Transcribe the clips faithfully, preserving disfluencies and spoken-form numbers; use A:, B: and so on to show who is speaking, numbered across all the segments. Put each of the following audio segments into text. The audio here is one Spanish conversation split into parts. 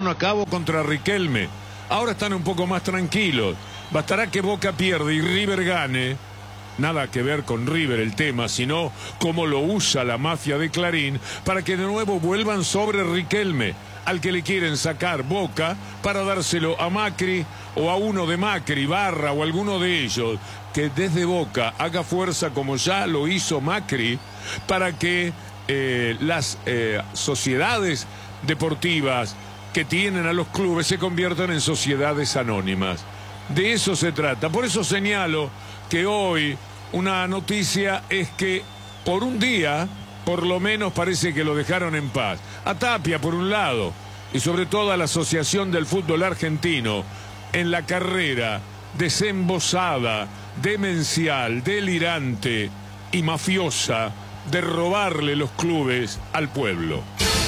A: llevaron a cabo contra Riquelme. Ahora están un poco más tranquilos. Bastará que Boca pierda y River gane. Nada que ver con River el tema, sino cómo lo usa la mafia de Clarín para que de nuevo vuelvan sobre Riquelme, al que le quieren sacar Boca para dárselo a Macri o a uno de Macri, Barra o alguno de ellos, que desde Boca haga fuerza como ya lo hizo Macri para que eh, las eh, sociedades deportivas que tienen a los clubes se conviertan en sociedades anónimas. De eso se trata. Por eso señalo que hoy una noticia es que por un día, por lo menos parece que lo dejaron en paz. A Tapia por un lado, y sobre todo a la Asociación del Fútbol Argentino, en la carrera desembosada, demencial, delirante y mafiosa de robarle los clubes al pueblo.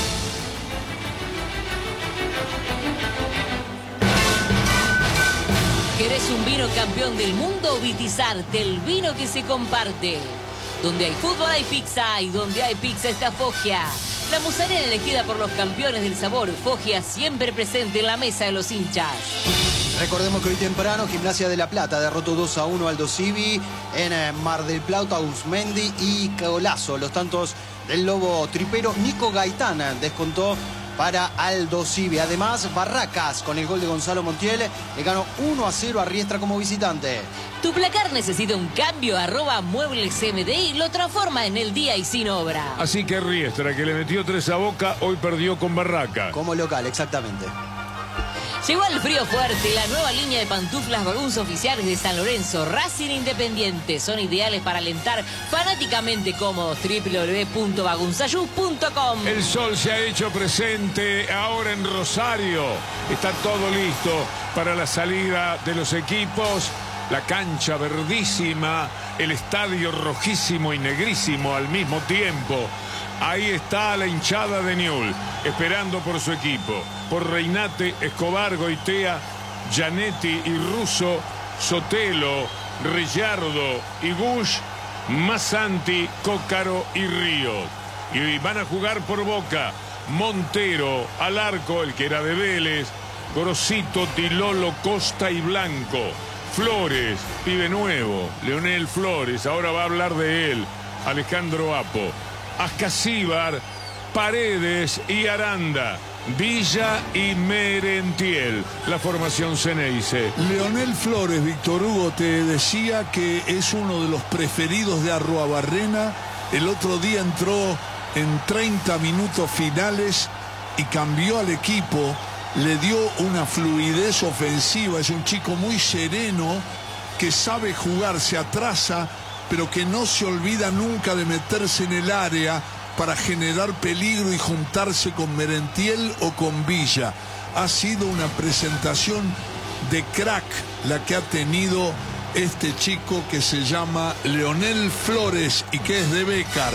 B: ¿Querés un vino campeón del mundo? Vitizarte, el vino que se comparte. Donde hay fútbol hay pizza y donde hay pizza está Foggia. La musarela elegida por los campeones del sabor. Foggia siempre presente en la mesa de los hinchas.
C: Recordemos que hoy temprano Gimnasia de La Plata derrotó dos a uno Aldo Civi en Mar del Plata, Uzmendi y Colazo. Los tantos del Lobo Tripero. Nico Gaitán descontó para Aldo Civi. Además, Barracas, con el gol de Gonzalo Montiel, le ganó uno a cero a Riestra como visitante.
B: Tu placar necesita un cambio, arroba Muebles M D y lo transforma en el día y sin obra.
A: Así que Riestra, que le metió tres a Boca, hoy perdió con Barracas.
C: Como local, exactamente.
B: Llegó el frío fuerte, la nueva línea de pantuflas Baguns oficiales de San Lorenzo, Racing Independiente. Son ideales para alentar fanáticamente cómodos. doble u doble u doble u punto bagunzayú punto com.
A: El sol se ha hecho presente ahora en Rosario. Está todo listo para la salida de los equipos. La cancha verdísima, el estadio rojísimo y negrísimo al mismo tiempo. Ahí está la hinchada de Newell's, esperando por su equipo. Por Reinate, Escobar, Goitea, Gianetti y Russo, Sotelo, Rillardo y Bush, Massanti, Cócaro y Ríos. Y van a jugar por Boca Montero al arco, el que era de Vélez, Gorosito, Tilolo, Costa y Blanco. Flores, pibe nuevo, Leonel Flores, ahora va a hablar de él, Alejandro Apo. Ascasíbar, Paredes y Aranda, Villa y Merentiel, la formación Ceneice.
D: Leonel Flores, Víctor Hugo, te decía que es uno de los preferidos de Arruabarrena. El otro día entró en treinta minutos finales y cambió al equipo, le dio una fluidez ofensiva. Es un chico muy sereno, que sabe jugar, se atrasa, pero que no se olvida nunca de meterse en el área para generar peligro y juntarse con Merentiel o con Villa. Ha sido una presentación de crack la que ha tenido este chico que se llama Leonel Flores y que es de Bécar.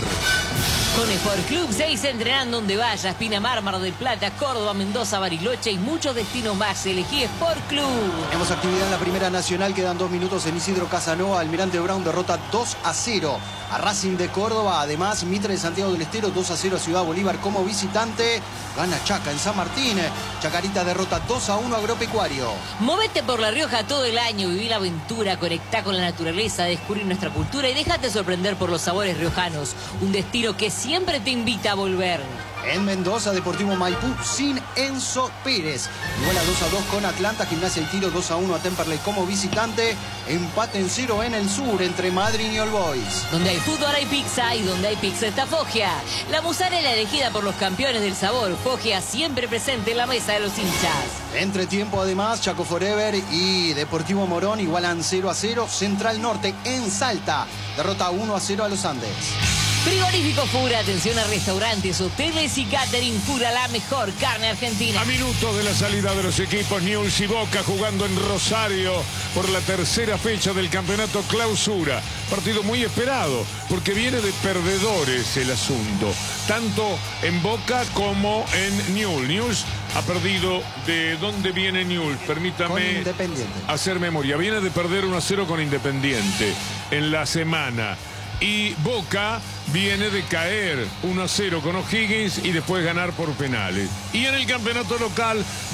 B: Con Sport Club seis entrenando donde vayas. Pinamar, Mar del Plata, Córdoba, Mendoza, Bariloche y muchos destinos más. Elegí Sport Club.
C: Tenemos actividad en la Primera Nacional. Quedan dos minutos en Isidro Casanova. Almirante Brown derrota dos a cero a Racing de Córdoba. Además, Mitre de Santiago del Estero dos a cero a Ciudad Bolívar como visitante. Gana Chaca en San Martín. Chacarita derrota dos a uno a Agropecuario.
B: Movete por La Rioja todo el año. Viví la aventura, conectá con la naturaleza, descubrí nuestra cultura y déjate sorprender por los sabores riojanos. Un destino que siempre te invita a volver.
C: En Mendoza, Deportivo Maipú sin Enzo Pérez. Igual a dos a dos con Atlanta. Gimnasia y Tiro dos a uno a Temperley como visitante. Empate en cero en el sur entre Madrid y All Boys.
B: Donde hay fútbol hay pizza y donde hay pizza está Foggia. La musarela elegida por los campeones del sabor. Foggia siempre presente en la mesa de los hinchas.
C: Entre tiempo además, Chaco Forever y Deportivo Morón igualan cero a cero. Central Norte en Salta derrota uno a cero a los Andes.
B: Frigorífico Fura, atención a restaurantes, hoteles y catering. Fura, la mejor carne argentina.
A: A minutos de la salida de los equipos, Newell's y Boca jugando en Rosario por la tercera fecha del campeonato Clausura. Partido muy esperado, porque viene de perdedores el asunto, tanto en Boca como en Newell's. Newell's ha perdido. ¿De dónde viene Newell's? Permítame hacer memoria. Viene de perder uno a cero con Independiente en la semana. Y Boca viene de caer uno a cero con O'Higgins y después ganar por penales. Y en el campeonato local